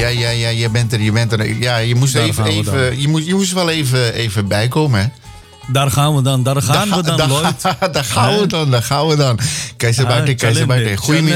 Ja, je bent er. Ja, je moest je moest wel even bijkomen, hè? Daar gaan we dan, Lloyd. Daar gaan we dan. Keizer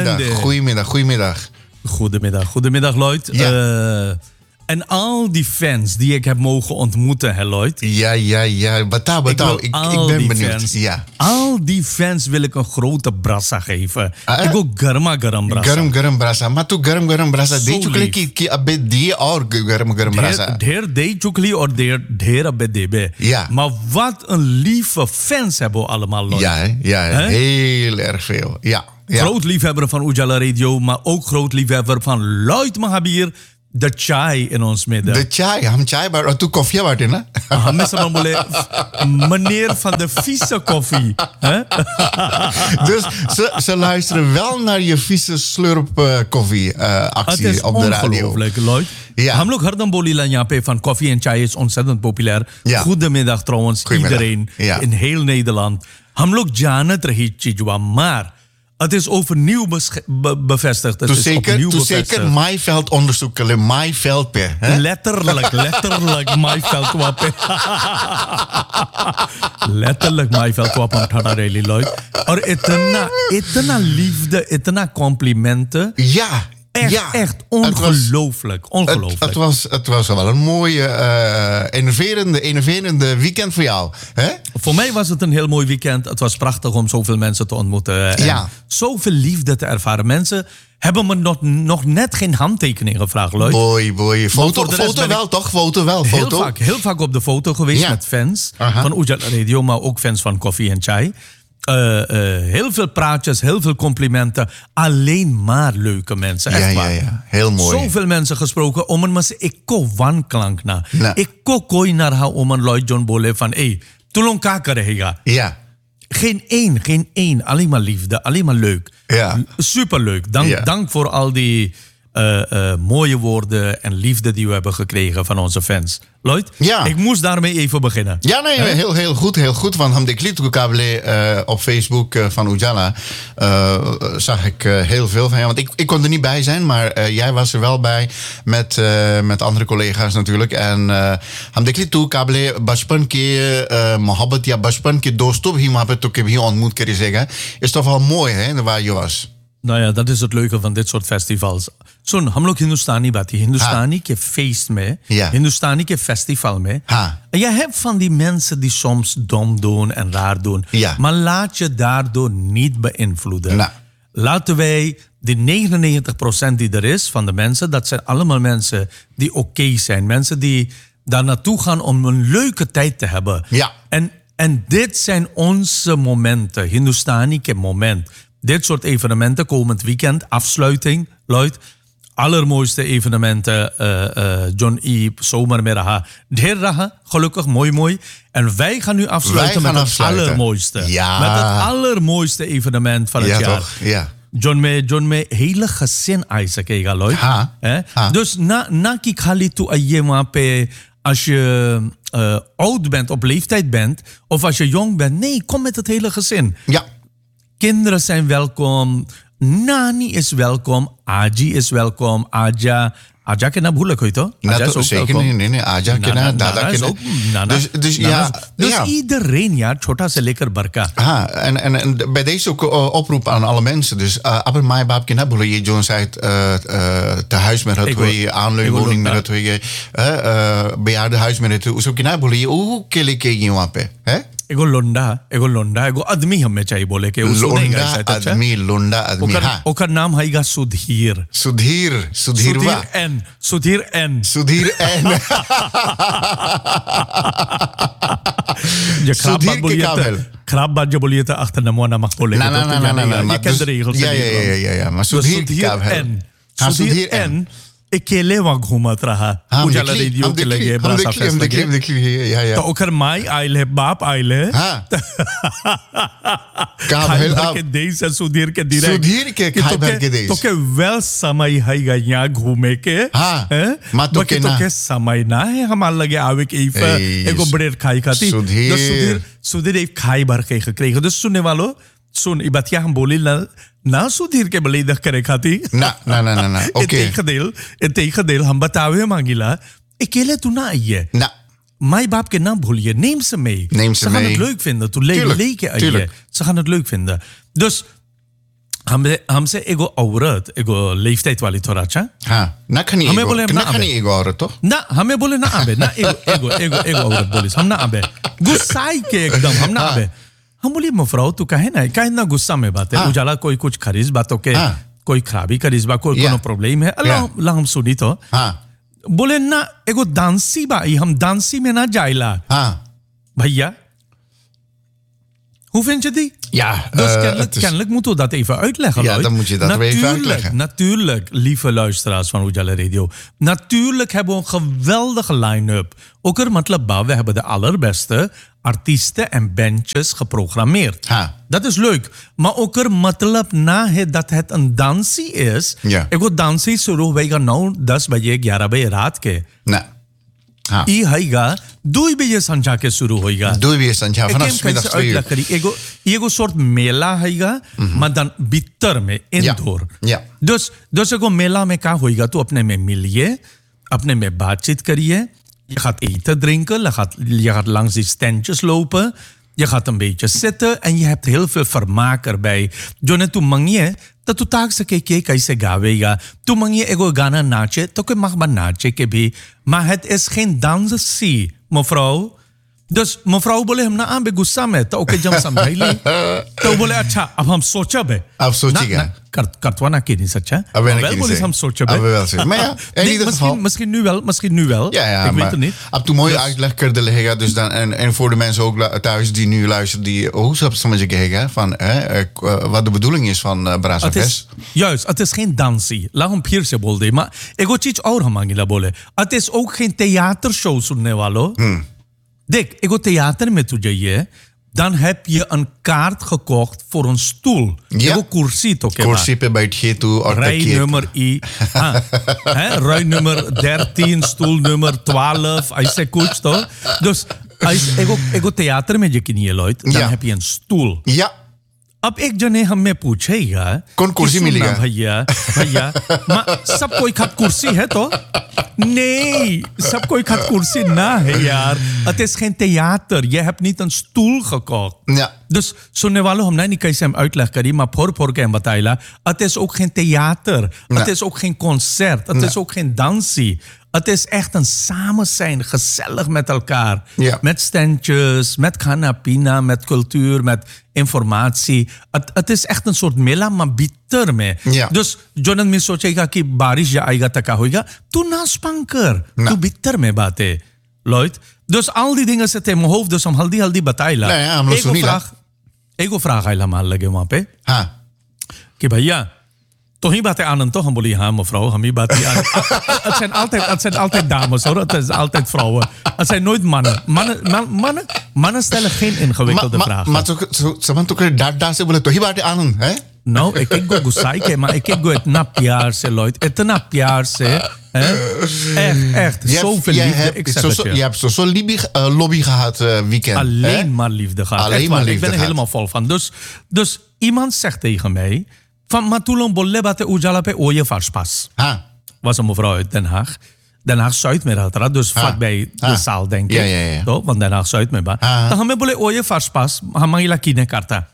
Goedemiddag, Lloyd. Ja. En al die fans die ik heb mogen ontmoeten, hè, Lloyd? Ja. Betaal. Ik ben benieuwd. Fans, ja. Al die fans wil ik een grote brassa geven. Ik wil garam brassa. Garam brassa. Maar tu garam brassa. Deed je klik ki abed die or garam brassa. Dheer deed je or dheer abed debe. Ja. Maar wat een lieve fans hebben we allemaal, Lloyd. Ja. Heel erg veel. Ja. Groot liefhebber van Ujala Radio, maar ook groot liefhebber van Lloyd Mahabir. De chai in ons midden. De chai, ham chai, maar toen koffie wat in, hè? Meneer van de vieze koffie. Dus ze luisteren wel naar je vieze slurp koffie actie op de radio. Het is ongelooflijk, Lloyd. Ja. Hamlok hardam boli Jape van koffie en chai is ontzettend populair. Ja. Goedemiddag trouwens, iedereen in heel Nederland. Hamlok Janet Rahitjijwa, maar het is overnieuw bevestigd. Toen zeker maaiveld onderzoeken. Maaiveld. Letterlijk maaiveld. Letterlijk maaiveld. Lloyd. Or itna liefde, itna complimenten. Ja. Echt ongelooflijk. Het was wel een mooie, enerverende weekend voor jou. Hè? Voor mij was het een heel mooi weekend. Het was prachtig om zoveel mensen te ontmoeten. En zoveel liefde te ervaren. Mensen hebben me nog net geen handtekening gevraagd, Lloyd. Boy. Foto wel, toch? Foto wel. Heel vaak op de foto geweest met fans van Ujala Radio, maar ook fans van Koffie en Chai. Heel veel praatjes, heel veel complimenten. Alleen maar leuke mensen. Echt waar. Ja. Heel mooi. Zoveel mensen gesproken. Om een mensen, ik ko wanklank na. Ik ko kooi naar haar om een Lloyd John Bole van, tulong kakarega. Ja. Geen één. Alleen maar liefde, alleen maar leuk. Ja. Superleuk. Dank voor al die mooie woorden en liefde die we hebben gekregen van onze fans. Lloyd, ik moest daarmee even beginnen. Ja, nee, heel goed. Want ham de klitkabele op Facebook van Ujala zag ik heel veel van jou. Want ik kon er niet bij zijn, maar jij was er wel bij met andere collega's natuurlijk. En ham de klitkabele bachpan ke mohabbat ya bachpan ke dostop hi mohabbat to ke bhi ontmoet kere zeggen. Is toch wel mooi, hè, waar je was. Nou ja, dat is het leuke van dit soort festivals. Zo'n हमलोग हिंदुस्तानी बाती हिंदुस्तानी के feest में हिंदुस्तानी के festival में en je hebt van die mensen die soms dom doen en raar doen, maar laat je daardoor niet beïnvloeden. Laten wij de 99% die er is van de mensen, dat zijn allemaal mensen die oké zijn, mensen die daar naartoe gaan om een leuke tijd te hebben. En dit zijn onze momenten, Hindustani ke moment. Dit soort evenementen, komend weekend, afsluiting, Lloyd. Allermooiste evenementen, John E. zomer met Raha. Dheer Raha, gelukkig, mooi. En wij gaan nu afsluiten met het allermooiste. Ja. Met het allermooiste evenement van het jaar. Toch? Ja. John May, hele gezin Isaac, Lloyd. Dus na kik hali tu aye als je oud bent, op leeftijd bent, of als je jong bent, nee, kom met het hele gezin. Ja. Kinderen zijn welkom. Nani is welkom. Aji is welkom. Aja kena bhulak hoy to? Aja is ook zeker nee. Aja kena, dada kena. Dus iedereen, chota se lekker barka. En bij deze ook oproep aan alle mensen. Dus aber mai baap kena bhule je John zei te huis met het twee aanleunwoning met het twee bejaardenhuis met het twee. Zo kena bhule je hoe kele ke je wape, hè? एगो लोंडा एगो आदमी हमें चाहिए बोले के लोंडा आदमी ओकर नाम हैगा सुधीर एन je खराब बात जो बोलिए तो अख्तर नमो नमक बोले ये कह रही ja maar सुधीर एन अकेले वहाँ घूमत रहा उजाला रेडियो के लगे ब्रासा फेस्ट लगे तो ओकर माई आइल है बाप आइल है खाई भर के देश है सुधीर के खाई भर के देश तो के वेल समय है यहाँ घूमे के बाकी तो के समय ना है हमारे लगे आवे के एगो ब्रेड खाई खाती सुधीर एक खाई भर के gekregen dus सुनने वालों Zo'n ibat ja, boli na Sudhir ke beledig kare khati. Na. Oké. Integendeel, हम बतावे मांगिला अकेले तू ना आइए. Na. Mijn baap ke naam भूलिए. Neem ze mee. Ze gaan het leuk vinden. Toen leke आइए. Ze gaan het leuk vinden. Dus हमसे एगो औरत एगो लेफ्टाइट वाली थोड़ा अच्छा. हाँ. ना खनी एगो औरत तो. ना हमें बोले ना आबे ना एगो औरत बोली हम ना आबे. गुस्साई के एकदम हम ना आबे. हम बोली मफराओ तू काहे ना गुस्सा में बात है. उजाला कोई कुछ खरीज बातों के कोई खराबी करीज बा कोई कोनो प्रॉब्लम है. अल्लाह हम सुनी तो. बोले ना एगो डांसी बा हम डांसी में ना जाइला. भैया hoe vind je die? Ja, dus kennelijk moeten we dat even uitleggen. Ja, dan moet je dat even uitleggen. Natuurlijk, lieve luisteraars van Ujala Radio. Natuurlijk hebben we een geweldige line-up. Ook er matlab ba, we hebben de allerbeste artiesten en bandjes geprogrammeerd. Dat is leuk. Maar ook er matlab na het dat het een dansie is. Ja. Ego dansie शुरू होगा 9, 10 बजे 11 बजे रात के. Nee. ई हैगा 2 बजे संझा के शुरू होएगा. 2 बजे संझा vanaf middags 2 uur. एगो soort मेला हैगा मदन भीतर में इंदौर. Ja. Dus एगो मेला में क्या होएगा तो अपने में मिलिए, अपने में बातचीत करिए. Je gaat eten drinken, je gaat langs die standjes lopen. Je gaat een beetje zitten en je hebt heel veel vermaak erbij. Jonne tu mangye, dat tu taak se ke kaise gavega. Tu mangye ego gana nache, to ke mag ba nache ke bhi. Maar het is geen dansie, mevrouw. Dus mevrouw बोले हम ना आबे गुस्सा में तो ओके जब समझाई ली तो बोले अच्छा अब हम सोचा बे अब सोचेगा करतवा ना की नहीं सच्चा अब बोले हम सोचा बे maar ja in ieder geval misschien nu wel ja ik weet het niet अब तू mooi uitleg कर देगा dus dan en voor de mensen ook thuis die nu luisteren die hoe समझ गएगा van wat de bedoeling is van Braza Fest juist het is geen dansie laat हम फिर से बोल दे maar एगो चीज और हम मांगिला बोले het is ook geen theatershow सुनने वालों Dick, ego theater met toe je, dan heb je een kaart gekocht voor een stoel. Ja. Ego kursi to kursi pe baithiye tu aur rij nummer rij nummer 13, stoel nummer 12, ऐसे कुछ तो. Dus ego theater में यकीन ये लोग, dan heb je een stoel. Ja. अब एक जने हमें पूछेगा कौन कुर्सी मिलेगा भैया सब कोई खत कुर्सी है तो nee सब कोई खत कुर्सी ना है यार het is geen theater je hebt niet een stoel gekocht ja dus सुनने वालों हमने नहीं कैसे हम uitleg करी maar voor के हम बताइला het is ook geen theater het is ook geen concert het is ook geen dansie. Het is echt een samen zijn, gezellig met elkaar. Ja. Met standjes, met canapina, met cultuur, met informatie. Het is echt een soort mela, maar bitter में. Ja. Dus जोनन में सोचेगा कि बारिश आएगा तक होगा तू ना स्पंकर तू bitter में बातें Lloyd. Dus al die dingen zitten in mijn hoofd, dus हम हल्दी बताइला. एगो vraag आइला मान लगे वहाँ पे. हाँ. कि भैया तो ही बातें आनंद तो हम बोली हाँ mevrouw हम ही बातें het zijn altijd dames hoor het is altijd vrouwen het zijn nooit mannen stellen geen ingewikkelde vragen maar saman तो कर डांट से बोले तो ही बातें आनंद है nou ik go गुस्साई के maar ik go इतना प्यार से Lloyd इतना प्यार से echt zoveel liefde je hebt zo lobby gehad weekend alleen maar liefde gehad ik ben er helemaal vol van dus iemand zegt tegen mij van Matulon bolle bate Ujala pe Oye Varspas. Was een mevrouw uit Den Haag. Den Haag Zuid meer had dus vlakbij de zaal denk ik. Ja. Toch? Want Den Haag Zuid meer ba. Dan gaan we bolle Oye Varspas, hamangila kine karta.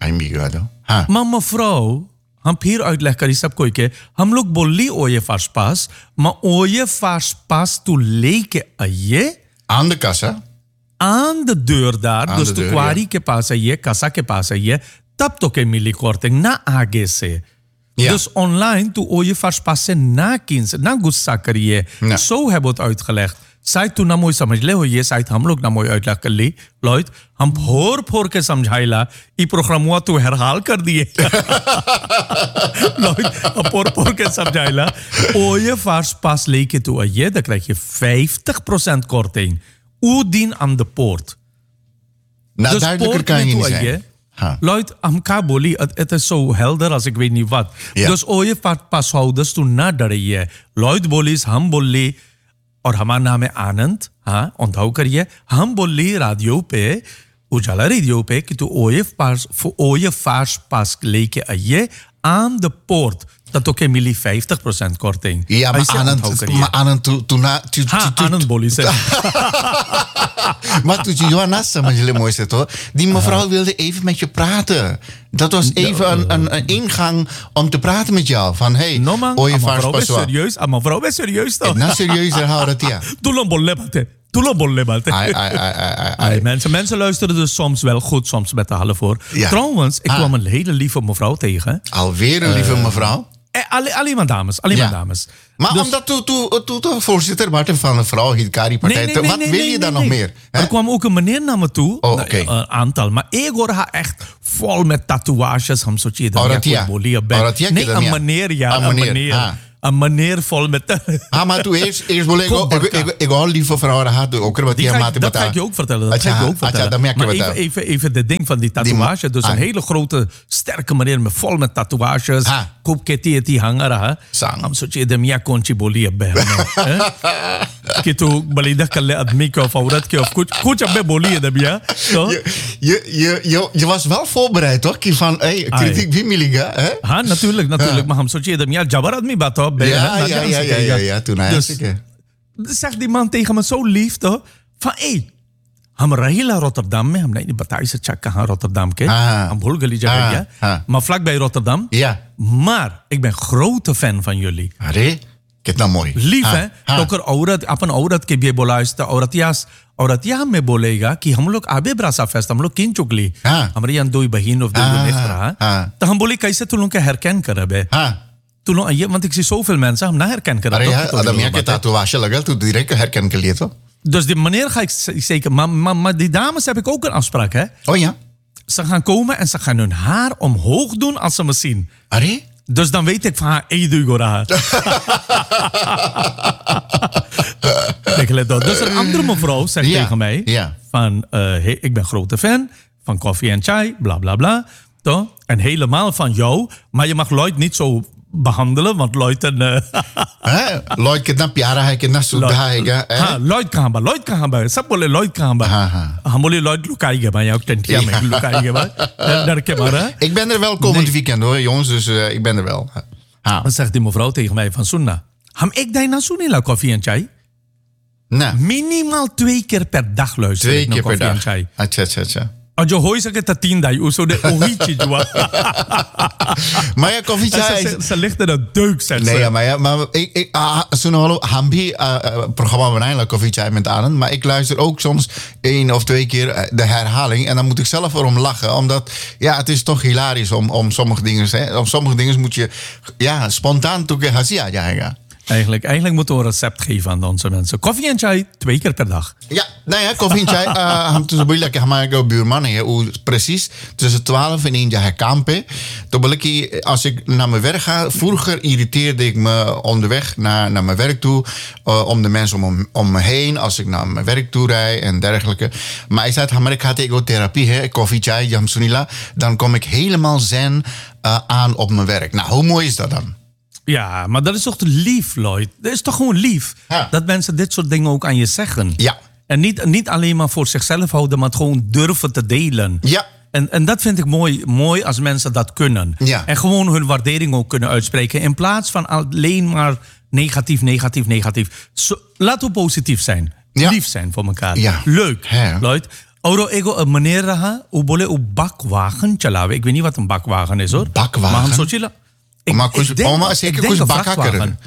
Maar mevrouw, हम फिर uitleg करी सब कोई के हम लोग बोली Oye Varspas, maar Oye Varspas tu लेके आइए aan de kassa. Aan de deur daar, dus de kwari के पास आइए, kassa के पास आइए. तब तो के मिली korting ना आगे से Dus online toe Oye Varspas se na 15 ना गुस्सा करिए zo hebben we het uitgelegd side तू ना मोई समझ ले हो ये साइड हम लोग ना मोई uitleg कर ली Lloyd हम फोर के समझाइला ई प्रोग्राम हुआ तू herhaal कर दिए Lloyd हम फोर के समझाइला Oye Varspas लेके तू आइए dan krijg je 50% korting Oedien aan de poort nou duidelijker kan je niet zijn Lloyd, हमका बोली het is zo helder als ik weet niet wat. Dus Oye Varspas houders toen ना डरिए. Lloyd बोली हम बोली और हमारा नाम है आनंद हाँ onthoud करिए हम बोली रेडियो पे Ujala Radio pe ki tu ooievaars pas leke a je aan de poort. Dat ook een milli 50% korting. Ja, maar aan een bolie zeg. Maar toen je Johannes, maar jullie mooi zit hoor. Die mevrouw wilde even met je praten. Dat was even een ingang om te praten met jou. Van hey, no man, mevrouw is serieus. Mevrouw is serieus toch? Nou serieus, hou dat ja. Mensen luisteren dus soms wel goed, soms met de half voor. Ja. Trouwens, ik kwam een hele lieve mevrouw tegen. Alweer een lieve mevrouw? Alleen maar dames. Alleen maar dames. Maar dus, omdat toen voorzitter Martin van de Vrouw Hidkari-partij... wat wil je dan nog meer? Er kwam ook een meneer naar me toe. Oh, okay. Een aantal. Maar ik hoor haar echt vol met tatoeages. Nee, een meneer, ja. Een meneer. Een meneer vol met... maar toen eerst wil ik al lieve vrouwen had ook wat die dat ga ik je ook vertellen. Maar even dit ding van die tatoeage. Dus een hele grote, sterke meneer met vol met tatoeages. Koop keti hanger. Am sochi de mia konchi bolie behne. Kitu balida kalle admi of aurat ke of kuch abbe bolie de bia. Je was wel voorbereid toch? Van kritiek wie miliga, hè? Ja, natuurlijk. Maar am sochi de mia jabar admi bato. Ja, toen dus, zegt die man tegen me zo lief toch? Van हम रहीला रोटरडम में हमने नहीं बताई से चक्का हाँ रोटरडम के हम भूल गली जगह maar vlakbij Rotterdam. Ja. Maar ik ben grote fan van jullie. अरे कितना मोई. Lief है तो कर औरत अपन औरत के भी बोला इस औरतिया में बोलेगा कि हम लोग आबे ब्रासा फेस्ट हम लोग किन चुगली हमारे यहाँ दो बहन of दो नेत्रा तो हम बोले कैसे तुम लोग के herken करें बे want ik zie zoveel mensen hem herkennen. Dan heb je tatoeage lagal, toen direct herkennen kan je toch? Dus die meneer ga ik zeker. Maar die dames heb ik ook een afspraak, hè? Oh ja. Ze gaan komen en ze gaan hun haar omhoog doen als ze me zien. Arre? Dus dan weet ik van haar, Gora. Dus een andere mevrouw zegt tegen mij van, ik ben grote fan van koffie en chai, bla bla bla. Toch? En helemaal van jou, maar je mag Lloyd niet zo behandelen, want Lloyd Lloyd कितना प्यारा है कितना सुंदर है Lloyd कहाँ बा सब बोले Lloyd कहाँ बा हम बोले Lloyd लुकाएगा भाई ook टेंटिया में लुकाएगा भाई डर के मारा ik ben er wel komend weekend hoor jongens dus ik ben er wel dan zegt die mevrouw tegen mij van Sunna ham ik dai na sunila koffie en chai minimaal 2 keer per dag luister ik naar koffie en chai अच्छा जो हो सके तो 10 दाई उसो दे ओही चीज हुआ maar ja koffie chai ze ligt in een deuk zet nee ja maar ik हम भी programma बनाएंगे koffie chai met Anand maar ik luister ook soms 1 of 2 keer de herhaling en dan moet ik zelf erom lachen omdat ja het is toch hilarisch om sommige dingen om sommige dingen moet je spontaan toeke hasia jaga. Eigenlijk moeten we een recept geven aan onze mensen. Koffie en chai 2 keer per dag. Ja, nou ja, koffie en chai. हम तो बोला कि हमारे buurman है वो precies tussen 12 en 1 jaar kampen. Toen wil ik als ik naar mijn werk ga. Vroeger irriteerde ik me onderweg naar mijn werk toe. Om de mensen om me heen. Als ik naar mijn werk toe rijd en dergelijke. Maar hij zei, hamaरे खाते ego therapie है. Koffie chai, jam sunila. Dan kom ik helemaal zen aan op mijn werk. Nou, hoe mooi is dat dan? Ja, maar dat is toch lief, Lloyd? Dat is toch gewoon lief? Ja. Dat mensen dit soort dingen ook aan je zeggen. Ja. En niet alleen maar voor zichzelf houden, maar het gewoon durven te delen. Ja. En dat vind ik mooi als mensen dat kunnen. Ja. En gewoon hun waardering ook kunnen uitspreken. In plaats van alleen maar negatief. Laten we positief zijn. Ja. Lief zijn voor elkaar. Ja. Leuk, Lloyd. Oro ego meneer raha, u bole u bakwagen chalawe. Ik weet niet wat een bakwagen is hoor. Bakwagen? Maar zo chilla. Zeker koes bakwagen.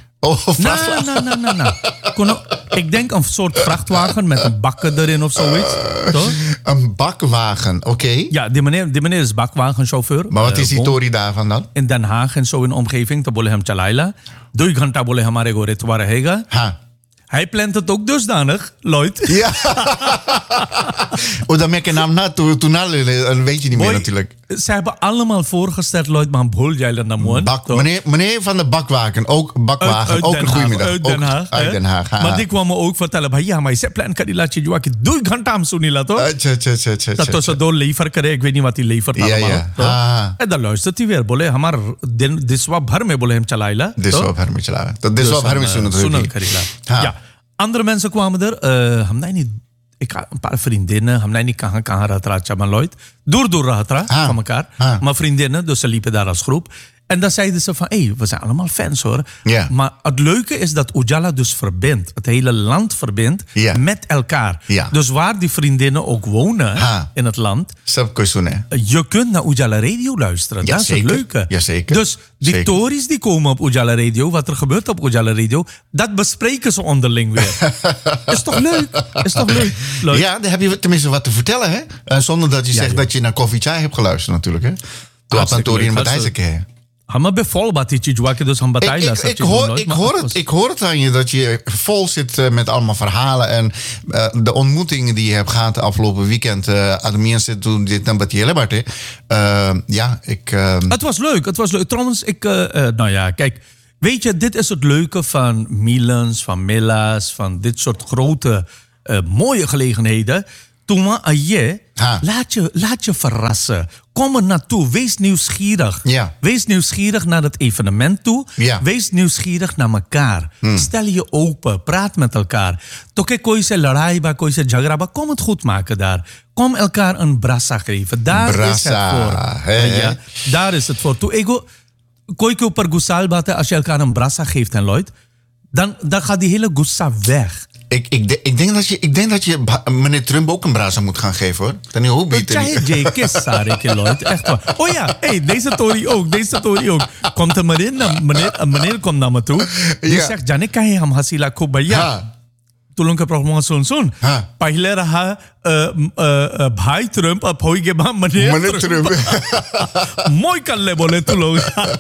Ik denk een soort vrachtwagen met een bakken erin of zoiets. Toch? Een bakwagen, oké. Ja, die meneer is bakwagenchauffeur. Maar wat is die story daarvan dan? In Den Haag en zo in de omgeving. Dan bolle hem chalaila. 2 ghanta bolle hamare go ritwa rahega. Hij plant het ook dusdanig, Lloyd. Ja. Dan merk je naam na, toen weet je niet meer natuurlijk. Ze hebben allemaal voorgesteld, Lloyd, maar bol jij er naar meneer van de bakwagen, ook bakwagen, uit ook een goedemiddag. Uit Den Haag. Maar die kwam me ook vertellen, ja, maar je plan kan die laat je jokken. Doe ik gaan tam sunila, toch? Dat tussendoor lever krijg, ik weet niet wat hij levert allemaal. En dan luistert hij weer, bolle, hamar diswa bhar mein bolle hem chalaila. Diswa bhar mein chalaila. Dat diswa bhar mein sunat. Ja. Andere mensen kwamen er. ik had een paar vriendinnen. Hamna niet kan ratra chaman door ratra van elkaar. Maar vriendinnen, dus ze liepen daar als groep. En dan zeiden ze van, we zijn allemaal fans hoor. Yeah. Maar het leuke is dat Ujala dus verbindt. Het hele land verbindt met elkaar. Yeah. Dus waar die vriendinnen ook wonen in het land. Je kunt naar Ujala Radio luisteren. Ja, dat is zeker. het leuke. Ja, zeker. Dus die tories die komen op Ujala Radio, wat er gebeurt op Ujala Radio, dat bespreken ze onderling weer. Is toch leuk? Leuk. Ja, dan heb je tenminste wat te vertellen, hè? Zonder dat je zegt dat je naar Koffie Chai hebt geluisterd natuurlijk, hè? Toen had Antorie in Matthijs. Maar bijvoorbeeld dus aan ik hoor het aan je dat je vol zit met allemaal verhalen en de ontmoetingen die je hebt gehad de afgelopen weekend. Ademien toen dit dan wat je hele Het was leuk. Trouwens, kijk, weet je, dit is het leuke van Milans, van Milla's, van dit soort grote mooie gelegenheden. Laat je verrassen. Kom er naartoe. Wees nieuwsgierig. Ja. Wees nieuwsgierig naar het evenement toe. Ja. Wees nieuwsgierig naar elkaar. Stel je open. Praat met elkaar. Toke koi se laraiba, koi se jagraba. Kom het goed maken daar. Kom elkaar een brassa geven. Daar is het voor. Ja, daar is het voor. Koi ko per gusal bate, als je elkaar een brassa geeft, en Lloyd, dan gaat die hele gussa weg. Ik denk dat je meneer Trump ook een brasa moet gaan geven, hoor. Dan hoe beter. Echt waar. Oh ja, deze Tory ook. Komt er maar in, meneer komt naar me toe. Die zegt, Janik, kan je hem hasila kubaya? Tulong ka promo son. Pahle raha bhai Trump, ab hoi ge ba meneer Trump. Mooi kan le bole tulong.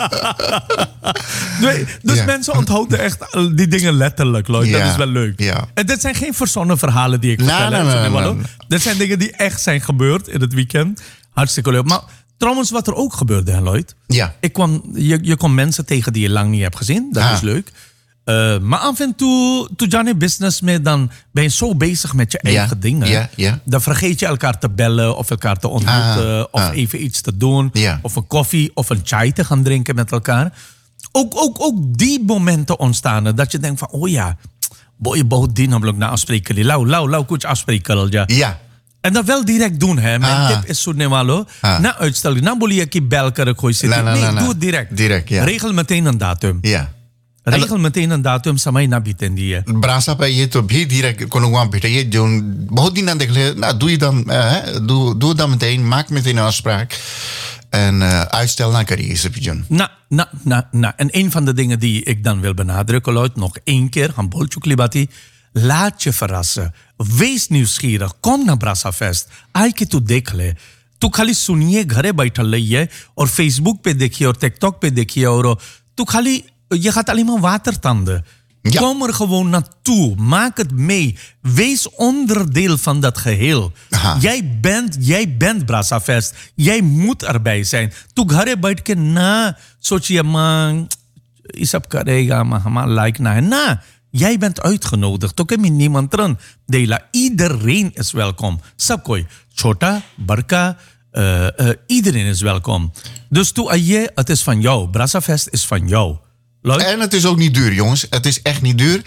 Dus mensen onthouden echt die dingen letterlijk, Lloyd. Dat is wel leuk. Ja. En dit zijn geen verzonnen verhalen die ik vertel. Nee. Dit zijn dingen die echt zijn gebeurd in het weekend. Hartstikke leuk. Maar trouwens, wat er ook gebeurde, Lloyd. Ja. Je kwam mensen tegen die je lang niet hebt gezien. Dat is leuk. Maar af en toe je business mee, dan ben je zo bezig met je eigen dingen. Dan vergeet je elkaar te bellen of elkaar te ontmoeten. Of even iets te doen. Of een koffie of een chai te gaan drinken met elkaar. Ook die momenten ontstaan. Dat je denkt van, oh ja, boy, die namelijk na afspreken. Lau, kuch afspreken. Ja. En dat wel direct doen, hè. Mijn tip is zo nemalo. Na uitstelling, na bolie je bel kare gooi zitten. Nee, doe het direct. Regel meteen een datum. Ja. Regel meteen een datum samay na bieten die. Brasa पे ये तो भी direct kon ook aanbieden. Je doen बहुत दिन देखले ना doe je dan doe dan meteen, maak meteen een afspraak en uitstel na carrière pigeon. En een van de dingen die ik dan wil benadrukken, Lloyd, nog één keer, gaan bolchuklibati. Laat je verrassen. Wees nieuwsgierig. Kom naar Brasa Fest. आके तू देख ले. तू खाली सुनिए घरे बैठल रहिए और Facebook पे देखिए और TikTok पे देखिए और तू खाली je gaat alleen maar watertanden. Ja. Kom er gewoon naartoe. Maak het mee. Wees onderdeel van dat geheel. Jij bent Brasa Fest. Jij moet erbij zijn. Tu ghare baith ke na sochiye man isab karega ma hama like na. Jij bent uitgenodigd. Toke min niemand ran. Dela, iedereen is welkom. Sabkoi, chota, barka, iedereen is welkom. Dus tu aye, het is van jou. Brasa Fest is van jou. Leuk. En het is ook niet duur, jongens. Het is echt niet duur.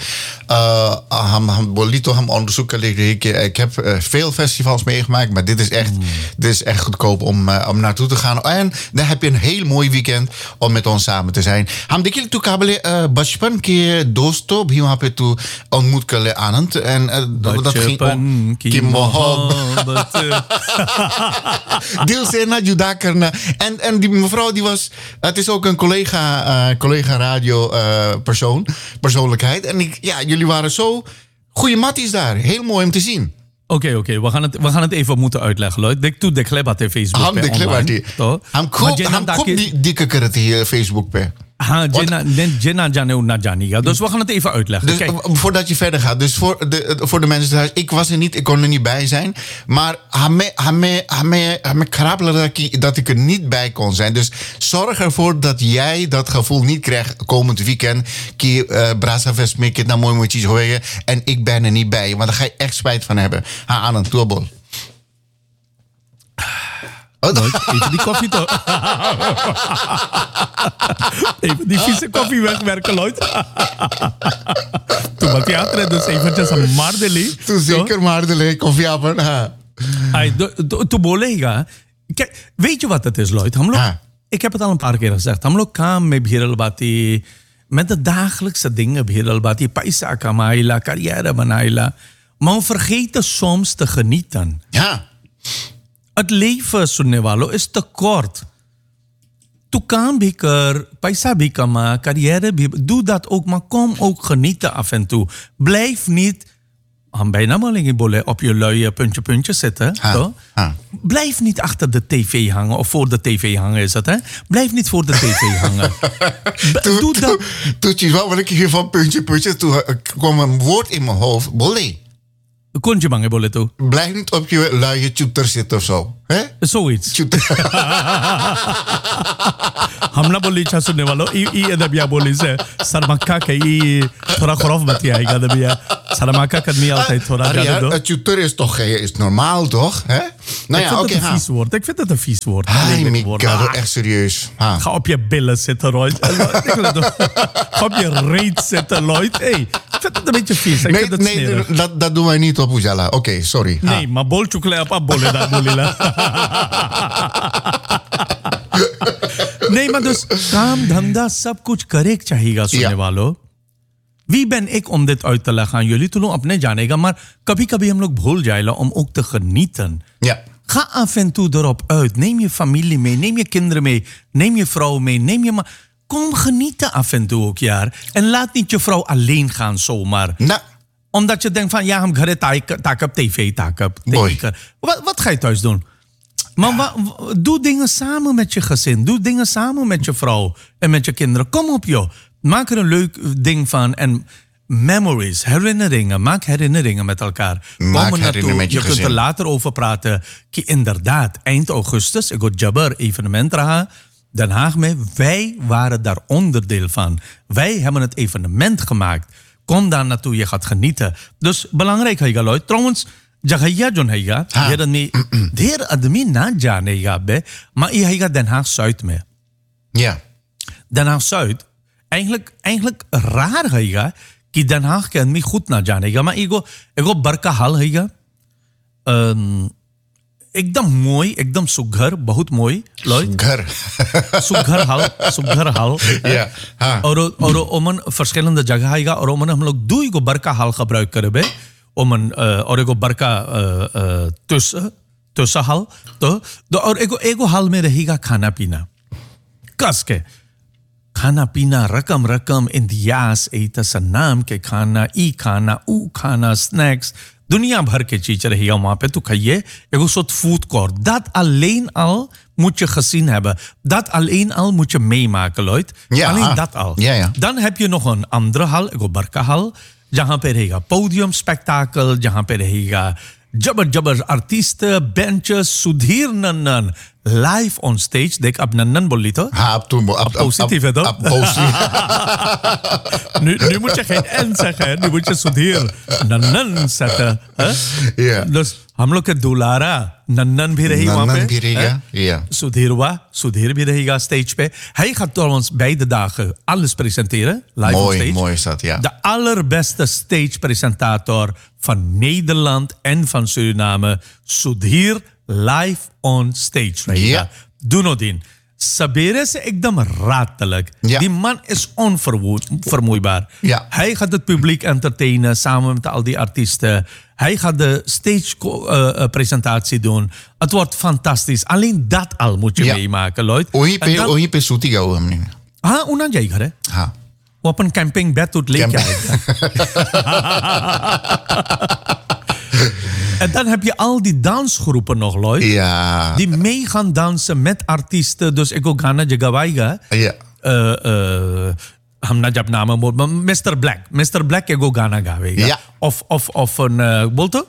Ik heb veel festivals meegemaakt, maar dit is echt goedkoop om naartoe te gaan. En dan heb je een heel mooi weekend om met ons samen te zijn. हम देखिए तो काबिल बचपन के दोस्तों भी वहाँ पे तो ontmoet कर ले आनंद en dat ging om की मोहब्बत दिल से ना जुदा करना. En die mevrouw die was, het is ook een collega radio persoonlijkheid. En jullie waren zo goede matties daar. Heel mooi om te zien. Oké. We gaan het even moeten uitleggen, Lloyd. Ik doe de klebat op Facebook पे online. हम खूब dikke करते Facebook पे. Dus we gaan het even uitleggen. Dus, voordat je verder gaat. Dus voor de mensen thuis. Ik was er niet. Ik kon er niet bij zijn. Maar hame krabbelen dat ik er niet bij kon zijn. Dus zorg ervoor dat jij dat gevoel niet krijgt komend weekend. Brasa Fest mee naar mooi moetjes horen. En ik ben er niet bij. Want daar ga je echt spijt van hebben. Aan een tourbol. Even die koffie toch. Even die vieze koffie wegwerken, Lloyd. Toen was theater dus eventjes een Mardeli. Toen zeker Mardeli, koffie aan. Toen bolega. Kijk, weet je wat het is, Lloyd? Ik heb het al een paar keer gezegd. Hamlo kam met Bhiralbati. Met de dagelijkse dingen, Bhiralbati. Paisa kamaila, carrière banaila. Maar we vergeten soms te genieten. Ja. Het leven, Sunewalo, is te kort. Toekan biker, paisa bikama, carrière, doe dat ook, maar kom ook genieten af en toe. Blijf niet, bijna maar op je luie puntje zitten. Blijf niet achter de tv hangen, of voor de tv hangen is het, hè? Blijf niet voor de tv hangen. Doe dat. Toen wat ik hier van puntje, toen kwam een woord in mijn hoofd, bolle. Kon je bangen, bolle toe? Blijf niet op je luie tutor zitten of zo. Hè? Zoiets. Hamna बोली अच्छा सुनने वालों ये अदब या बोली से सरमाका के ये थोड़ा खराब बात है अदब या सरमाका कदमी आता है थोड़ा ज़्यादा दो. Tutor is toch is normaal toch? Hè? Nou ja, oké. Ik vind het een vies woord. Echt serieus. Ga op je billen zitten, Lloyd. Ga op je reet zitten, Lloyd. Hey, ik vind het een beetje vies. Nee, dat doen wij niet op Ujala. Oké, sorry. Nee, maar bol chukle op bolle daar bolila. Nee, maar dus काम धंधा सब कुछ करेक्ट चाहिएगा सुनने वालों. Wie ben ik om dit uit te leggen aan jullie? Toen अपने जाने का, maar कभी-कभी हम लोग भूल जाएला om ook te genieten. Ja. Ga af en toe erop uit. Neem je familie mee, neem je kinderen mee, neem je vrouw mee, kom genieten af en toe ook, jaar. En laat niet je vrouw alleen gaan zomaar. Nou. Omdat je denkt van, ja, hem ghare taak tv, Wat ga je thuis doen? Maar doe dingen samen met je gezin. Doe dingen samen met je vrouw en met je kinderen. Kom op, joh. Maak er een leuk ding van. En memories, herinneringen. Maak herinneringen met elkaar. Maak herinneringen met je kunt er later over praten. Inderdaad, eind augustus, ik had Jabber evenement raha. Den Haag mee. Wij waren daar onderdeel van. Wij hebben het evenement gemaakt. Kom daar naartoe, je gaat genieten. Dus belangrijk, Lloyd. Trouwens, जगहिया जो हैगा ढेर आदमी ना जानेगा बे maar je हैगा Den Haag Zuid में. Ja. Den Haag Zuid eigenlijk raar हैगा कि Den Haag के आदमी खुद ना जानेगा maar एगो बड़का हॉल हैगा एकदम मोई एकदम सुघर बहुत मोई सुघर हॉल ja. और ओमन verschillende जगह हैगा और ओमन हम लोग दो एगो बड़का हॉल gebruik करे बे और एगो बड़का tussenhal और एगो हॉल में रहेगा खाना पीना कस के खाना पीना रकम इंडियास eten zijn naam के खाना ऊ खाना snacks दुनिया भर के चीज रहेगा वहाँ पे तो खाइए एगो soort food court dat alleen al moet je gezien hebben dat alleen al moet je meemaken Lloyd alleen dat al dan heb je nog een andere hal एगो बड़का hal जहाँ पे रहेगा पोडियम स्पेक्टाकल जहाँ पे रहेगा जबर आर्टिस्ट बेंचेस सुधीर नन्नन live on stage देख अब नन्नन बोल ली तो अब positief है तो nu moet je geen N zeggen nu moet je Sudhir नन्नन zetten dus हम लोग के दुलारा नन्नन भी रहेगा वहाँ पे सुधीर भी रहेगा stage पे hij gaat trouwens beide dagen alles presenteren live on stage mooi is dat ja de allerbeste stage presentator van Nederland en van Suriname Sudhir live on stage रहेगा दोनों दिन सबेरे से एकदम रात तक die man is onvermoeibaar hij gaat het publiek entertainen samen met al die artiesten hij gaat de stage presentatie doen het wordt fantastisch alleen dat al moet je meemaken Lloyd वही पे सूती गया हमने हाँ उन्हें जाए घर है हाँ वो अपन कैंपिंग बैट उठ लेके आएगा En dan heb je al die dansgroepen nog, Lloyd. Ja. Die mee gaan dansen met artiesten. Dus ik ook Ghana Jagawaïga. Ja. Hamna jab namen moet. Mr. Black. Mr. Black ik ook Ghana Gawega. Ja. Of een... Bolto?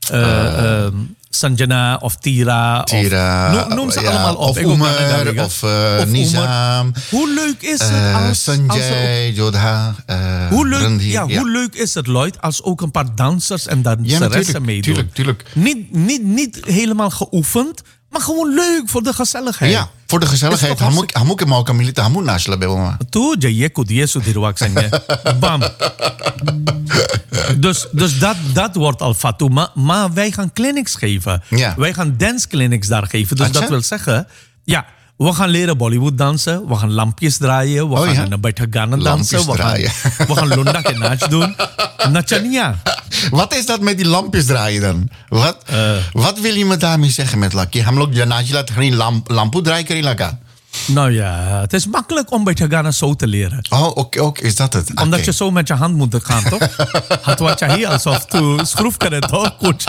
Sanjana of Tira. Noem ze allemaal op. Of Umar of Nizam. Hoe leuk is het als... Sanjay, Jodha, hoe leuk is het, Lloyd, als ook een paar dansers en danseressen meedoen. Tuurlijk. Niet helemaal geoefend, maar gewoon leuk voor de gezelligheid. Ja, voor de gezelligheid. Hamuk en mau kamilita hamu nasla be mama. Tu jaye kudiye sudirwak sangye. Bam. Dus dat wordt al fatu. Maar wij gaan clinics geven. Ja. Wij gaan dance clinics daar geven. Dus dat wil zeggen, ja, we gaan leren Bollywood dansen. We gaan lampjes draaien. We gaan naar Baithagana dansen. We gaan Lundak en Nach doen. Nachania. Wat is dat met die lampjes draaien dan? Wat wil je me daarmee zeggen met Lucky? Ham log janaaji laat geen lampu draaien kari laga. Nou ja, het is makkelijk om Baithagana zo te leren. Oh, oké, is dat het? Omdat je zo met je hand moet gaan, toch? Het wat je hier alsof tu schroef kan het toch? Goed.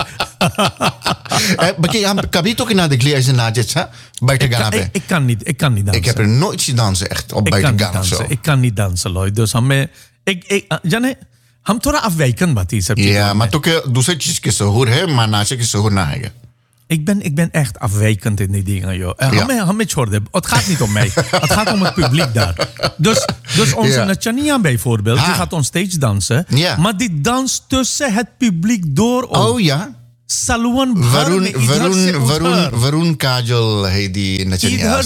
Kan je toch naar de kleers en naadjes, hè? Baithagana. Ik kan niet dansen. Ik heb er nooit zien dansen, echt, op Baithagana of zo. Ik kan niet dansen, Lloyd. Dus Jane, हम थोड़ा afwijken बात ये सब चीजें. Ja, maar toch दूसरी चीज के सहूर है, maar naast के सहूर ना है. Ik ben echt afwijkend in die dingen, joh. Ham me छोड़ दे. Het gaat niet om mij. Het gaat om het publiek daar. Dus onze Nachania bijvoorbeeld, die gaat on stage dansen. Ja. Maar die danst tussen het publiek door. Oh ja? Salwan Varun Kajol heet die Nachania's.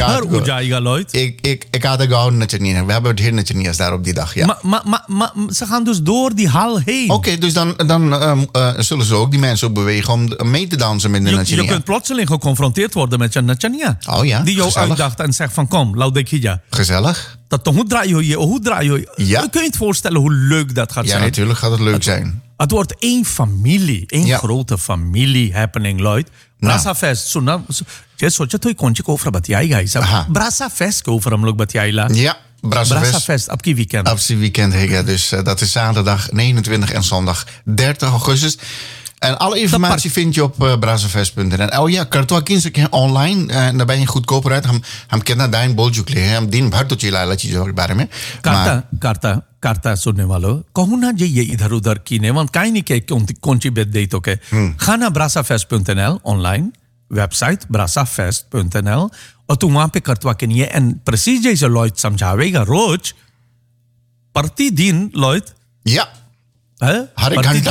Ik had er gauw Nachania's. We hebben heel Nachania's daar op die dag, ja. Maar ze gaan dus door die hal heen. Oké, dus dan zullen ze ook die mensen ook bewegen om mee te dansen met de Nachania. Je kunt plotseling geconfronteerd worden met je Nachania. Oh ja, die jou uitdacht en zegt van kom, laat ik hier. Gezellig. Hoe draai je? Ja. Kun je het voorstellen hoe leuk dat gaat zijn? Ja, natuurlijk gaat het leuk zijn. Het wordt één familie, grote familie happening, Lloyd. Brasa Fest, je सोचा तो कौन सी को ओफर बतियाएगा ही सब Brasa Fest को ओफर हम लोग बतियाएगा. Ja, Brasa Fest op die weekend. Op die weekend, ja, dus dat is zaterdag 29 en zondag 30 augustus. En alle informatie vind je op brasafest.nl. Oh ja, kartoa kinse ke online. Daar ben je goedkoper uit. हम कितना दाइन बोल चुके हैं. हम दिन भर तो चिल्ला ला चीजों के बारे में. करता सुनने वालों कहूँ ना ये इधर उधर कीने वहाँ कहीं नहीं के कौन सी बेद दे तो के खाना brasafest.nl online वेबसाइट brasafest.nl और तू वहाँ पे करतवा के नहीं है एंड precies जैसे लॉयड समझावेगा रोज प्रतिदिन लॉयड या हर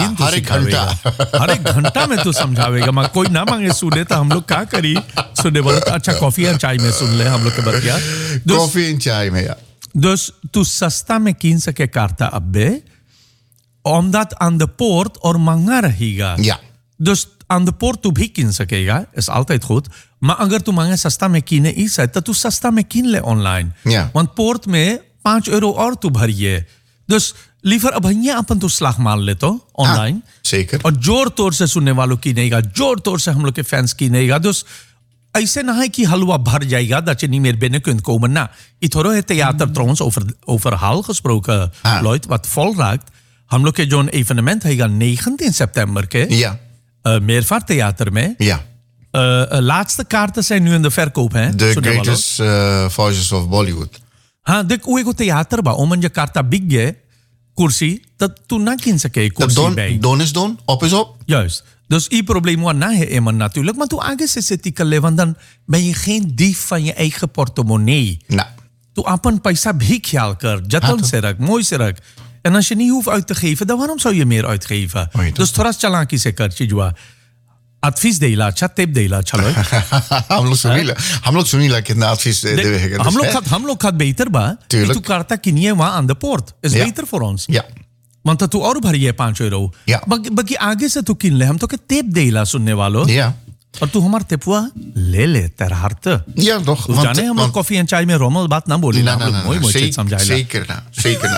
एक घंटा में तू समझावेगा मैं कोई ना मांगे सुने तो हम लोग क्या करी सुने बोले अच्छा कॉफी एंड चाय में सुन ले हम लोग के बतिया कॉफी एंड चाय में या dus tu sasta में कीन सके karta abbe omdat aan de poort or manga रहेगा ja dus aan de poort tu भी कीन सकेगा is altijd goed maar अगर tu manga sasta में कीने इस है तो tu sasta में कीन ले online ja want poort में €5 और tu भरिए dus liever अब यहाँ अपन तो slag मार ले तो online zeker और जोर तौर से सुनने वालों की नेगा जोर तौर से हम लोग के फैंस की नेगा dus ऐसे ना है कि हलवा भर जाएगा dat je niet meer binnen kunt komen nou Itoro het theater trouwens over hal gesproken Lloyd wat vol raakt हम लोग के जोन evenement हैगा 19 september के ja meervaart theater में ja laatste kaarten zijn nu in de verkoop hè the greatest voices of Bollywood हाँ देख वो एगो theater बा ओमन जे karta bigge kursi dat tu na kin sake kursi bij don is don op is op juist dus die probleem was na iemand natuurlijk maar toen aange zit die kale want dan ben je geen dief van je eigen portemonnee nou tu अपन पैसा भी ख्याल कर जतन से रख मोई से रख en als je niet hoeft uit te geven dan waarom zou je meer uitgeven dus थोड़ा चालाकी से कर चीजवा advies देला अच्छा टिप देला चलो हम लोग सुनीला कितना advies देगा हम लोग खात बेहतर बा तू करता किनिए वहां on the port is beter voor ons ja want तू और भरिए €5 ja बाकी आगे से तू किन ले हम तो के टिप देला सुनने वालों ja और तू हमार टिपवा ले तेरा हर्त ja toch want जाने हम कॉफी एंड चाय में रोमल बात ना बोली ना मोई मोई समझाइला zeker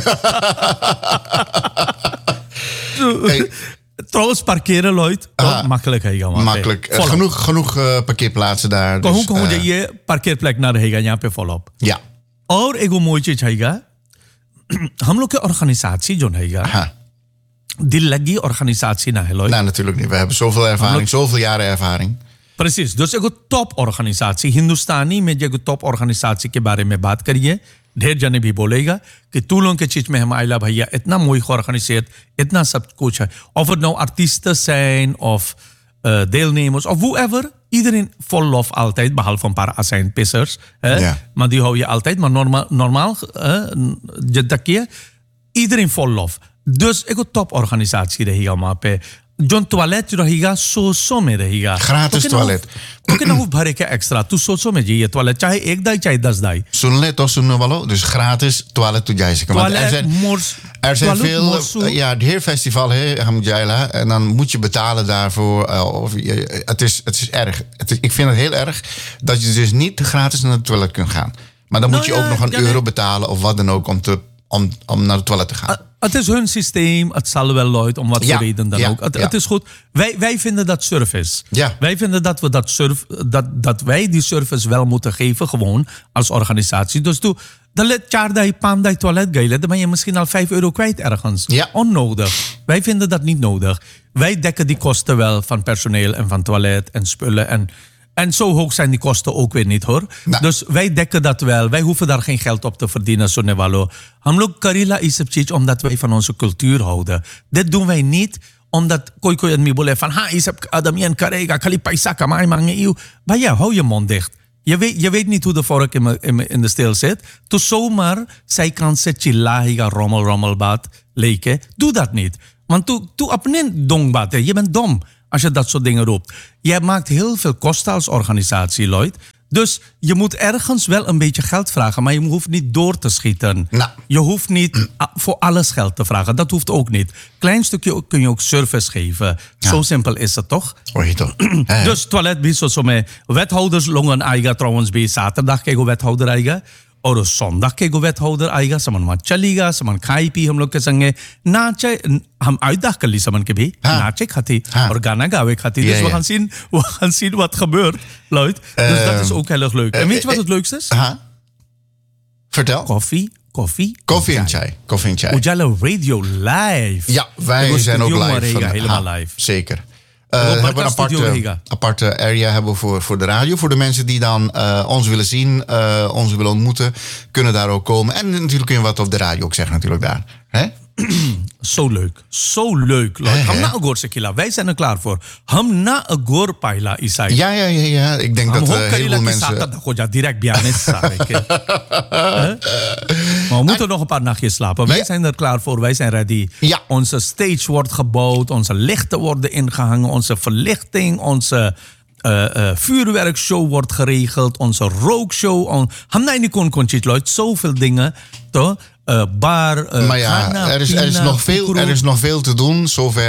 trouwens parkeren Lloyd makkelijk है यहाँ makkelijk genoeg parkeerplaatsen daar कहूँ जे ये parkeerplek ना रहेगा यहाँ पे follow up ja और एगो मोई चीज हैगा हम लोग के organisatie जो हैगा दिल लगी organisatie ना है Lloyd nou natuurlijk niet we hebben zoveel ervaring zoveel jaren ervaring precies dus एगो top organisatie हिंदुस्तानी में जो top organisatie के बारे में बात करिए ढेर जने भी बोलेगा कि तू लोगों के चीज में हम आइला भैया इतना मोई organiseerd इतना सब कुछ है of het nou artiesten zijn of deelnemers of whoever iedereen vol lof altijd behalve een paar azijnpissers maar die hou je altijd maar normaal dat keer iedereen vol lof dus एक top organisatie रहेगा वहाँ पे John toilet रहेगा 100 में रहेगा. Gratis toilet. Oké, nou hoef ik extra. Tu 100 में je toilet. Chahe 1 dai, chahe 10 dai. Sunle to sunne walo. Dus gratis toilet toe jij. Er zijn veel, het hele festival, Hamjaila, en dan moet je betalen daarvoor. Het is erg. Ik vind het heel erg dat je dus niet gratis naar het toilet kunt gaan. Maar dan moet je ook nog een euro betalen of wat dan ook om naar het toilet te gaan. Het is hun systeem, het zal wel nooit, om wat voor reden dan ook. Het is goed. Wij vinden dat service. Ja. Wij vinden dat we dat wij die service wel moeten geven, gewoon als organisatie. Dus dan let Chardai, Pandai, toilet geilen, dan ben je misschien al €5 kwijt ergens. Ja. Onnodig. Wij vinden dat niet nodig. Wij dekken die kosten wel van personeel en van toilet en spullen en zo hoog zijn die kosten ook weer niet, hoor. Nou. Dus wij dekken dat wel. Wij hoeven daar geen geld op te verdienen, zo nevalo. Hamlok Karila is het omdat wij van onze cultuur houden. Dit doen wij niet omdat kooi en mibole van is heb adamian karega kali paisa kamai mange eeuw. Maar ja, hou je mond dicht. Je weet niet hoe de vork in de steel zit. Toen zomaar zij kan se chillahiga rommelbad leken. Doe dat niet. Want toe apnen dongbad. Je bent dom als je dat soort dingen roept. Jij maakt heel veel kosten als organisatie, Lloyd. Dus je moet ergens wel een beetje geld vragen, maar je hoeft niet door te schieten. Nou. Je hoeft niet voor alles geld te vragen. Dat hoeft ook niet. Klein stukje kun je ook service geven. Ja. Zo simpel is het toch? Hoor je toch? Dus toilet bij zo met wethouders longen eigen trouwens bij zaterdag kijk wethouder eigen. Or zondag kijk wethouder eigen. Saman mat chaliga, saman kaipi हम लोग के संगे नाचे हम uitdag kan saman ke bhi nache khati और गाना गावे khati. Dus we gaan zien wat gebeurt, Lloyd. Dus dat is ook heel erg leuk. En weet je wat het leukste is? Vertel. Koffie en chai. Ujala Radio live. Ja, wij zijn ook live. Helemaal live. Zeker. We hebben een aparte area hebben voor de radio. Voor de mensen die dan ons willen zien, ons willen ontmoeten, kunnen daar ook komen. En natuurlijk kun je wat op de radio ook zeggen natuurlijk daar. Hè? Zo leuk. Hamna agor sekila. Wij zijn er klaar voor. Hamna agor paila isai. Ja. Ik denk dat heel veel mensen... direct bianes. Maar we moeten nog een paar nachtjes slapen. Wij zijn er klaar voor. Wij zijn ready. Ja. Onze stage wordt gebouwd. Onze lichten worden ingehangen. Onze verlichting. Onze vuurwerkshow wordt geregeld. Onze rookshow. Hamna in die konchit, Lloyd. Zoveel dingen. Toch? Bar, maar ja, er is nog veel te doen,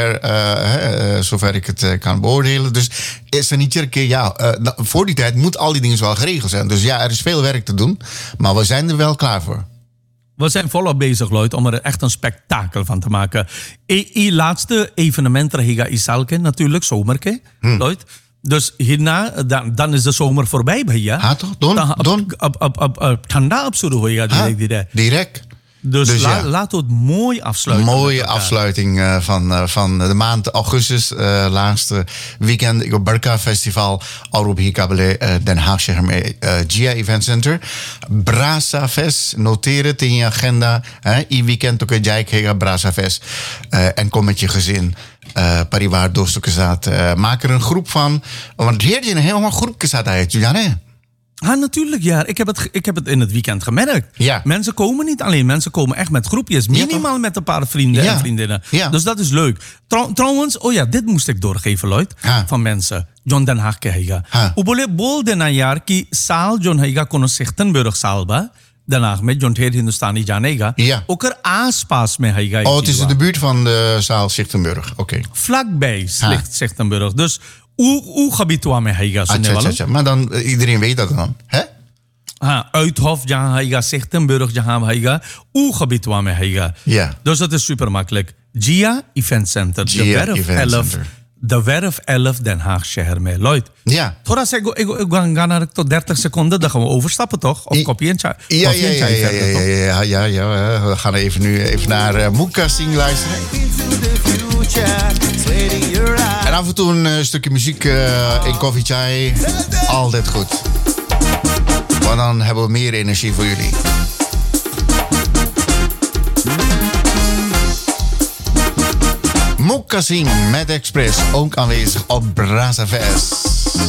zover ik het kan beoordelen. Dus is er niet iedere keer, voor die tijd moet al die dingen wel geregeld zijn. Dus ja, er is veel werk te doen, maar we zijn er wel klaar voor. We zijn volop bezig, Lloyd, om er echt een spektakel van te maken. Laatste evenement, Rehiga Isalke, natuurlijk, zomerke, Lloyd. Dus hierna, dan is de zomer voorbij bij je. Ja, toch? Don. Thanda op zo'n hoeja direct. Dus laten we het mooi afsluiten. Mooie afsluiting van de maand augustus. Laatste weekend. Op Barca Festival. Arup Hikabele Den Haag Gia Event Center. Brasa Fest. Noteer het in je agenda. I weekend ook een Brasa Fest. En kom met je gezin. Pariwaar doorstukken zaten. Maak er een groep van. Want hier je een helemaal groep gezet uit. Natuurlijk, ja. Ik heb het in het weekend gemerkt. Ja. Mensen komen niet alleen, mensen komen echt met groepjes. Minimaal met een paar vrienden en vriendinnen. Ja. Dus dat is leuk. Trouwens, dit moest ik doorgeven, Lloyd. Van mensen. John Den Haag kehega. Ubole bol de na jaar ki saal John Hega kono Zichtenburg salba. Daarna met John Heer Hindustani janega. Ja. Ook er aanspaas mee Hega. Het is in de buurt van de zaal Zichtenburg. Oké. Vlakbij Zichtenburg. Dus hoe habituam me Hega? Maar dan, iedereen weet dat dan, hè? Uithof, Hega, Zichtenburg, Hega. Hoe habituam me Hega? Ja. Dus dat is super makkelijk. Gia Event Center. De Werf 11 Den Haag Shehar mee. Lloyd. Ja. Thora se ik ga naar tot 30 seconden, dan gaan we overstappen toch? Of koffie en chai. Ja. We gaan even naar Muka Singh luisteren. En af en toe een stukje muziek in koffie chai. Altijd goed. Want dan hebben we meer energie voor jullie. Muka Singh met Express, ook aanwezig op Brasa Fest.